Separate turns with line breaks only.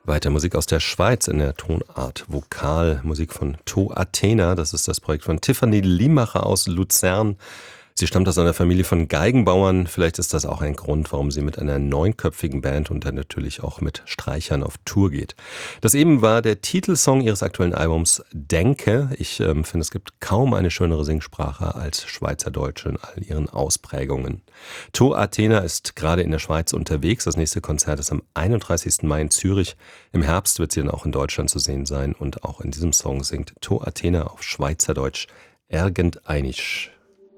Weiter Musik aus der Schweiz in der Tonart Vokal. Musik von To Athena, das ist das Projekt von Tiffany Limacher aus Luzern. Sie stammt aus einer Familie von Geigenbauern. Vielleicht ist das auch ein Grund, warum sie mit einer neunköpfigen Band und dann natürlich auch mit Streichern auf Tour geht. Das eben war der Titelsong ihres aktuellen Albums Denke. Ich finde, es gibt kaum eine schönere Singsprache als Schweizerdeutsch in all ihren Ausprägungen. To Athena ist gerade in der Schweiz unterwegs. Das nächste Konzert ist am 31. Mai in Zürich. Im Herbst wird sie dann auch in Deutschland zu sehen sein. Und auch in diesem Song singt To Athena auf Schweizerdeutsch Irgendeinisch.